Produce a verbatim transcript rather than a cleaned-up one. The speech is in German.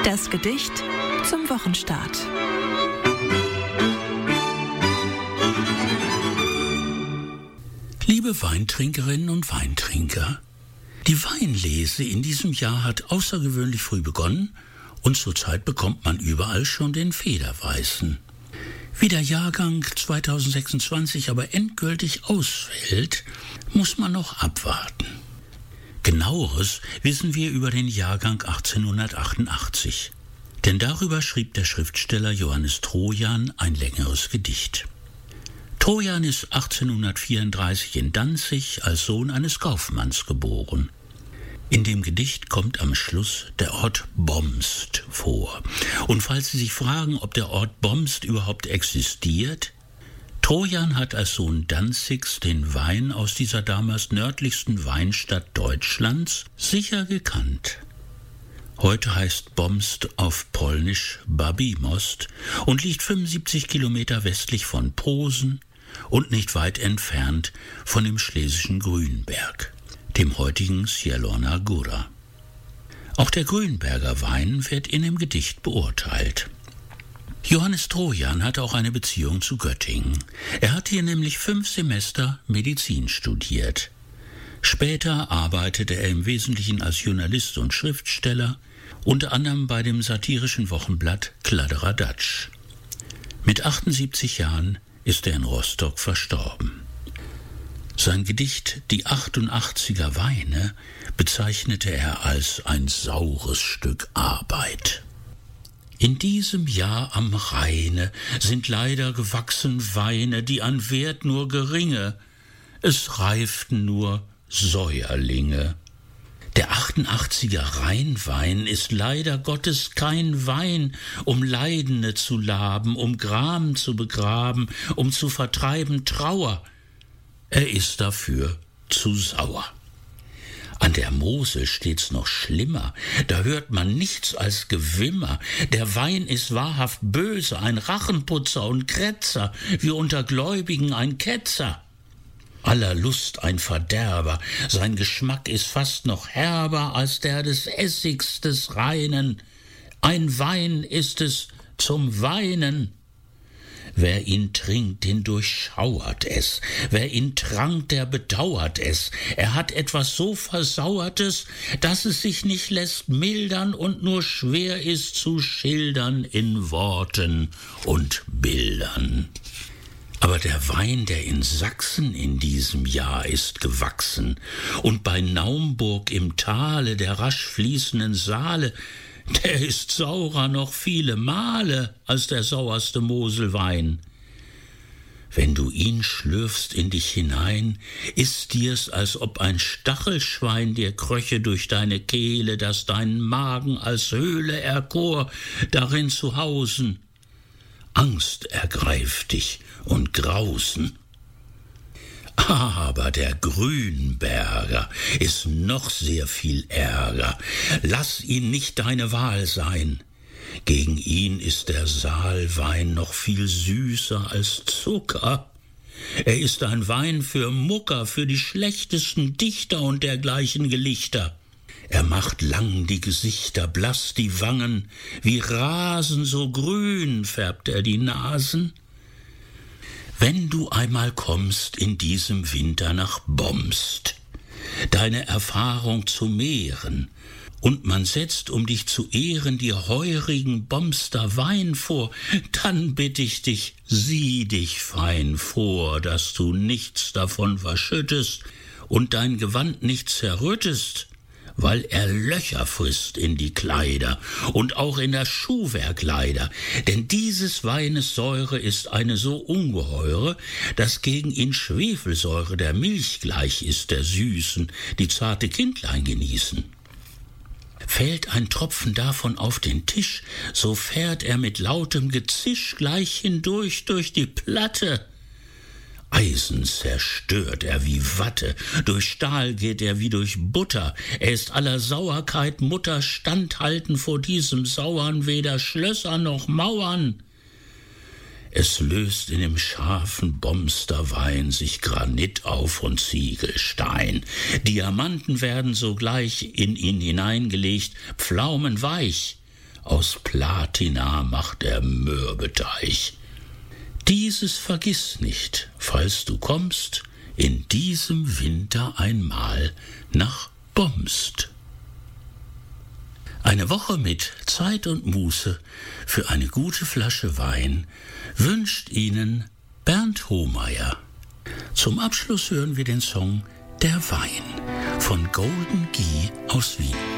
Das Gedicht zum Wochenstart. Liebe Weintrinkerinnen und Weintrinker, die Weinlese in diesem Jahr hat außergewöhnlich früh begonnen und zurzeit bekommt man überall schon den Federweißen. Wie der Jahrgang zweitausendsechsundzwanzig aber endgültig ausfällt, muss man noch abwarten. Genaueres wissen wir über den Jahrgang achtzehnhundertachtundachtzig, denn darüber schrieb der Schriftsteller Johannes Trojan ein längeres Gedicht. Trojan ist achtzehnhundertvierunddreißig in Danzig als Sohn eines Kaufmanns geboren. In dem Gedicht kommt am Schluss der Ort Bomst vor. Und falls Sie sich fragen, ob der Ort Bomst überhaupt existiert, Trojan hat als Sohn Danzigs den Wein aus dieser damals nördlichsten Weinstadt Deutschlands sicher gekannt. Heute heißt Bomst auf Polnisch Babi Most und liegt fünfundsiebzig Kilometer westlich von Posen und nicht weit entfernt von dem schlesischen Grünberg, dem heutigen Zielona Góra. Auch der Grünberger Wein wird in dem Gedicht beurteilt. Johannes Trojan hatte auch eine Beziehung zu Göttingen. Er hat hier nämlich fünf Semester Medizin studiert. Später arbeitete er im Wesentlichen als Journalist und Schriftsteller, unter anderem bei dem satirischen Wochenblatt Kladderadatsch. Mit achtundsiebzig Jahren ist er in Rostock verstorben. Sein Gedicht »Die achtundachtziger Weine« bezeichnete er als ein saures Stück Arbeit. In diesem Jahr am Rheine sind leider gewachsen Weine, die an Wert nur geringe, es reiften nur Säuerlinge. Der achtundachtziger Rheinwein ist leider Gottes kein Wein, um Leidende zu laben, um Gram zu begraben, um zu vertreiben Trauer. Er ist dafür zu sauer. An der Mosel steht's noch schlimmer, da hört man nichts als Gewimmer. Der Wein ist wahrhaft böse, ein Rachenputzer und Kretzer, wie unter Gläubigen ein Ketzer. Aller Lust ein Verderber, sein Geschmack ist fast noch herber als der des Essigs des Reinen. Ein Wein ist es zum Weinen. Wer ihn trinkt, den durchschauert es. Wer ihn trank, der bedauert es. Er hat etwas so Versauertes, dass es sich nicht lässt mildern und nur schwer ist zu schildern in Worten und Bildern. Aber der Wein, der in Sachsen in diesem Jahr ist gewachsen und bei Naumburg im Tale der rasch fließenden Saale, der ist saurer noch viele Male als der sauerste Moselwein. Wenn du ihn schlürfst in dich hinein, ist dir's, als ob ein Stachelschwein dir kröche durch deine Kehle, das deinen Magen als Höhle erkor, darin zu hausen. Angst ergreift dich und Grausen. Aber der Grünberger ist noch sehr viel ärger. Lass ihn nicht deine Wahl sein. Gegen ihn ist der Saalwein noch viel süßer als Zucker. Er ist ein Wein für Mucker, für die schlechtesten Dichter und dergleichen Gelichter. Er macht lang die Gesichter, blass die Wangen, wie Rasen so grün färbt er die Nasen. Wenn du einmal kommst in diesem Winter nach Bomst, deine Erfahrung zu mehren, und man setzt, um dich zu ehren, dir heurigen Bomster Wein vor, dann bitt ich dich, sieh dich fein vor, dass du nichts davon verschüttest und dein Gewand nicht zerrüttest, weil er Löcher frisst in die Kleider und auch in das Schuhwerk leider. Denn dieses Weines Säure ist eine so ungeheure, dass gegen ihn Schwefelsäure der Milch gleich ist, der Süßen, die zarte Kindlein genießen. Fällt ein Tropfen davon auf den Tisch, so fährt er mit lautem Gezisch gleich hindurch durch die Platte. Eisen zerstört er wie Watte, durch Stahl geht er wie durch Butter, er ist aller Sauerkeit Mutter, standhalten vor diesem Sauern weder Schlösser noch Mauern. Es löst in dem scharfen Bomsterwein sich Granit auf und Ziegelstein. Diamanten werden sogleich in ihn hineingelegt, pflaumenweich. aus Platina macht er Mürbeteig. Dieses vergiss nicht, falls du kommst, in diesem Winter einmal nach Bomst. Eine Woche mit Zeit und Muße für eine gute Flasche Wein wünscht Ihnen Bernd Hohmeier. Zum Abschluss hören wir den Song Der Wein von Golden Guy aus Wien.